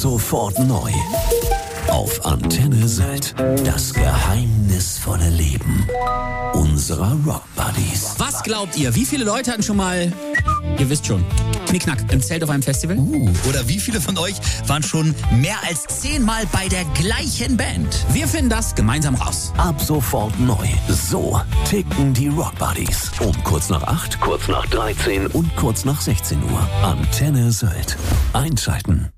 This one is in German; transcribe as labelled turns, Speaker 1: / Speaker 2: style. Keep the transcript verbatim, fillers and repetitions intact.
Speaker 1: sofort neu. Auf Antenne Sylt. Das geheimnisvolle Leben unserer Rock Buddies.
Speaker 2: Was glaubt ihr? Wie viele Leute hatten schon mal, ihr wisst schon, Knickknack im Zelt auf einem Festival?
Speaker 3: Uh, oder wie viele von euch waren schon mehr als zehnmal bei der gleichen Band?
Speaker 2: Wir finden das gemeinsam raus.
Speaker 1: Ab sofort neu. So ticken die Rock Buddies. Um kurz nach acht, kurz nach dreizehn und kurz nach sechzehn Uhr. Antenne Sylt. Einschalten.